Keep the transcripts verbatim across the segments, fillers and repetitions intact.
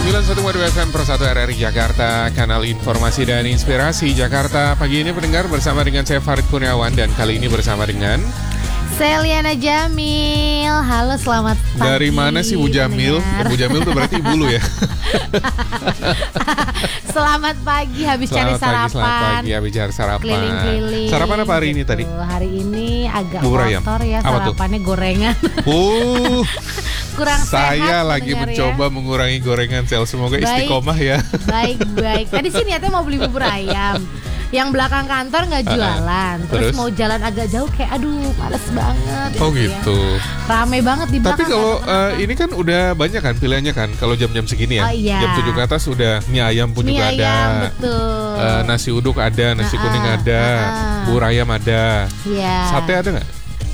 sembilan puluh satu koma dua F M per satu R R I Jakarta, kanal informasi dan inspirasi Jakarta. Pagi ini pendengar bersama dengan saya Farid Kurniawan dan kali ini bersama dengan Seliana Jamil. Halo, selamat pagi. Dari mana sih Bu Jamil? Ya, Bu Jamil tuh berarti ibu lu ya. Selamat pagi, habis selamat cari sarapan. Pagi, selamat pagi, habis cari sarapan. Keliling-keliling. Sarapan apa hari ini gitu. tadi? Hari ini agak Bubur ayam. kotor ya, Apa sarapannya tuh? Gorengan. Uh, Kurang saya sehat lagi mendengar mencoba ya. mengurangi gorengan sel. Semoga Baik. istiqomah ya. Baik, baik. Tadi sih niatnya mau beli bubur ayam. Yang belakang kantor nggak jualan. Terus, Terus mau jalan agak jauh kayak aduh males banget. Oh ya. gitu. Rame banget di belakang. Tapi kalau kantor. uh, ini kan udah banyak kan pilihannya kan. Kalau jam-jam segini ya. Oh, iya. Jam tujuh ke atas udah mie ayam pun mie juga ayam, ada. betul. Uh, nasi uduk ada, nasi Nah, kuning ah, ada, ah, ah. bubur ayam ada. Iya. Sate ada nggak?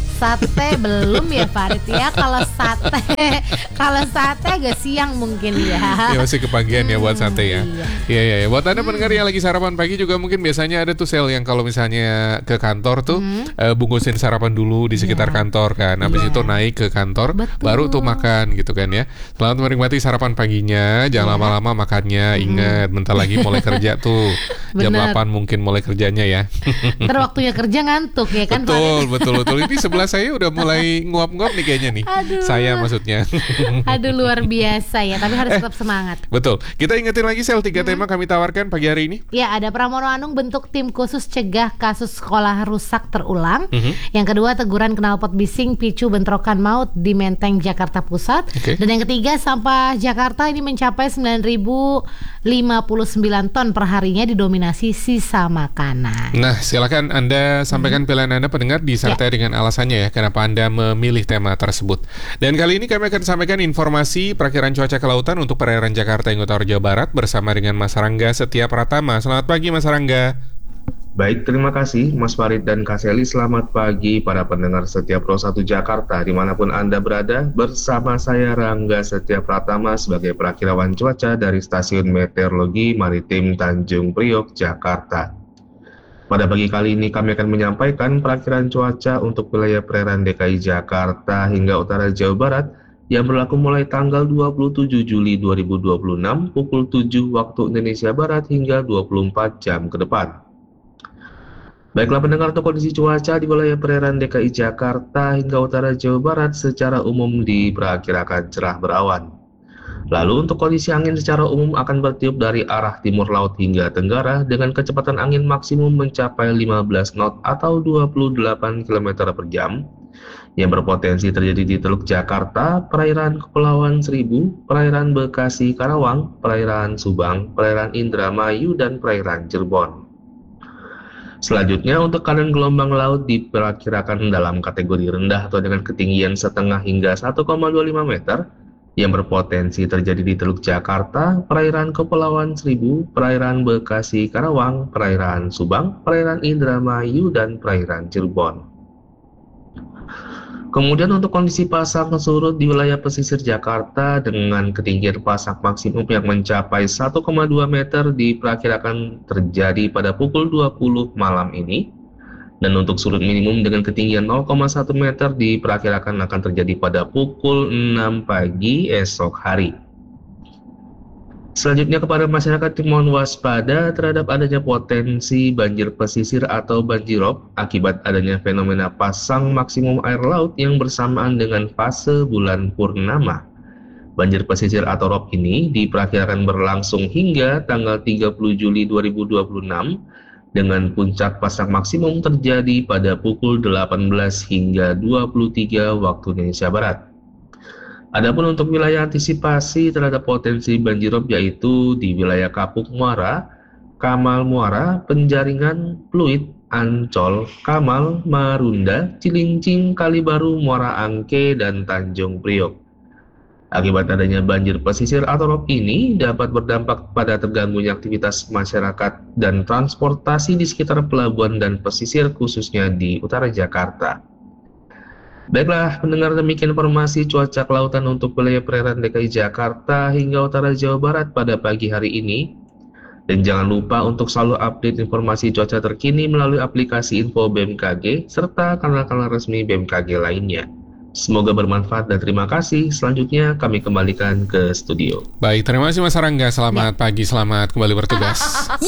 Sate belum ya Farid ya. Kalau sate Kalau sate agak siang mungkin ya. Ya masih kepagian ya buat sate ya. Iya. Iya iya. Ya. Buat Anda pendengar yang lagi sarapan pagi juga mungkin biasanya ada tuh sel yang kalau misalnya ke kantor tuh Hmm. eh, bungkusin sarapan dulu di sekitar Iya. kantor kan. Habis Iya. itu naik ke kantor, Betul. baru tuh makan gitu kan ya. Selamat menikmati sarapan paginya. Jangan Iya. lama-lama makannya. Ingat, bentar lagi mulai kerja tuh. Jam Bener. delapan mungkin mulai kerjanya ya. Ntar waktunya kerja ngantuk ya kan Betul, Farid? betul, betul. Ini sebelah saya udah mulai nguap-nguap nih kayaknya nih. Aduh. Saya maksudnya. Aduh luar biasa ya. Tapi harus tetap semangat. Betul. Kita ingetin lagi sel tiga tema kami tawarkan pagi hari ini. Ya, ada Pramono Anung bentuk tim khusus cegah kasus sekolah rusak terulang. Mhm. Yang kedua, teguran knalpot bising picu bentrokan maut di Menteng, Jakarta Pusat. Oke. Dan yang ketiga, sampah Jakarta ini mencapai sembilan ribu lima puluh sembilan ton per harinya didominasi sisa makanan. Nah, silakan Anda sampaikan pilihan Anda pendengar disertai dengan alasannya ya kenapa Anda memilih tema tersebut. Dan kali ini kami akan sampaikan informasi perakiran cuaca kelautan untuk perairan Jakarta yang utara Jawa Barat bersama dengan Mas Rangga Setia Pratama. Selamat pagi Mas Rangga. Baik, terima kasih Mas Farid dan Kak Seli. Selamat pagi para pendengar Setia Pro satu Jakarta dimanapun Anda berada. Bersama saya Rangga Setia Pratama sebagai perakirawan cuaca dari Stasiun Meteorologi Maritim Tanjung Priok, Jakarta. Pada pagi kali ini kami akan menyampaikan perakiran cuaca untuk wilayah perairan D K I Jakarta hingga utara Jawa Barat yang berlaku mulai tanggal dua puluh tujuh Juli dua ribu dua puluh enam pukul tujuh waktu Indonesia Barat hingga dua puluh empat jam ke depan. Baiklah pendengar, untuk kondisi cuaca di wilayah perairan D K I Jakarta hingga utara Jawa Barat secara umum diperkirakan cerah berawan. Lalu untuk kondisi angin secara umum akan bertiup dari arah timur laut hingga tenggara dengan kecepatan angin maksimum mencapai lima belas knot atau dua puluh delapan kilometer per jam yang berpotensi terjadi di Teluk Jakarta, perairan Kepulauan Seribu, perairan Bekasi Karawang, perairan Subang, perairan Indramayu, dan perairan Cirebon. Selanjutnya untuk keadaan gelombang laut diperkirakan dalam kategori rendah atau dengan ketinggian setengah hingga satu koma dua lima meter yang berpotensi terjadi di Teluk Jakarta, perairan Kepulauan Seribu, perairan Bekasi Karawang, perairan Subang, perairan Indramayu, dan perairan Cirebon. Kemudian untuk kondisi pasang surut di wilayah pesisir Jakarta dengan ketinggian pasang maksimum yang mencapai satu koma dua meter diperkirakan terjadi pada pukul dua puluh malam ini. Dan untuk surut minimum dengan ketinggian nol koma satu meter diperkirakan akan terjadi pada pukul enam pagi esok hari. Selanjutnya kepada masyarakat dimohon waspada terhadap adanya potensi banjir pesisir atau banjirop akibat adanya fenomena pasang maksimum air laut yang bersamaan dengan fase bulan purnama. Banjir pesisir atau rop ini diperkirakan berlangsung hingga tanggal tiga puluh Juli dua ribu dua puluh enam dengan puncak pasang maksimum terjadi pada pukul delapan belas hingga dua puluh tiga waktu Indonesia Barat. Adapun untuk wilayah antisipasi terhadap potensi banjirop yaitu di wilayah Kapuk Muara, Kamal Muara, Penjaringan, Pluit, Ancol, Kamal, Marunda, Cilincing, Kalibaru, Muara Angke, dan Tanjung Priok. Akibat adanya banjir pesisir atau rop ini dapat berdampak pada terganggunya aktivitas masyarakat dan transportasi di sekitar pelabuhan dan pesisir khususnya di utara Jakarta. Baiklah pendengar, demikian informasi cuaca kelautan untuk wilayah perairan D K I Jakarta hingga utara Jawa Barat pada pagi hari ini. Dan jangan lupa untuk selalu update informasi cuaca terkini melalui aplikasi Info B M K G serta kanal-kanal resmi B M K G lainnya. Semoga bermanfaat dan terima kasih. Selanjutnya kami kembalikan ke studio. Baik, terima kasih Mas Rangga. Selamat pagi, selamat kembali bertugas.